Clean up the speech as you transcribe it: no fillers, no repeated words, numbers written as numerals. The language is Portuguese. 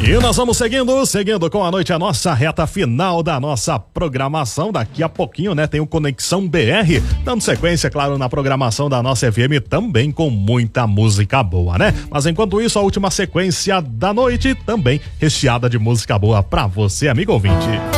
E nós vamos seguindo com a noite, a nossa reta final da nossa programação. Daqui a pouquinho, né, tem o Conexão BR, dando sequência, claro, na programação da nossa FM, também com muita música boa, né? Mas enquanto isso, a última sequência da noite, também recheada de música boa pra você, amigo ouvinte.